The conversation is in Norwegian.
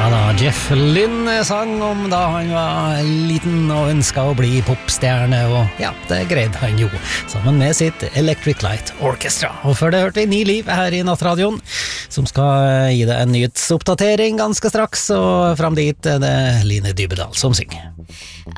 da, Jeff Lynne sang om da han var liten og ønsket å bli popstjerne, og ja, det greide han jo, sammen med sitt Electric Light Orchestra. Og før det hørte vi Ny Liv her i Nattradioen, som skal gi deg en nyhetsoppdatering ganske straks, og frem dit er det Line Dybedal som synger.